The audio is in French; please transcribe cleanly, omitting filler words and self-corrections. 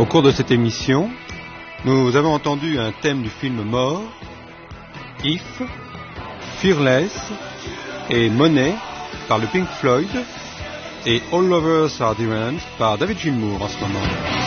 Au cours de cette émission, nous avons entendu un thème du film More, If, Fearless et Money par le Pink Floyd et All Lovers Are Different par David Gilmour en ce moment.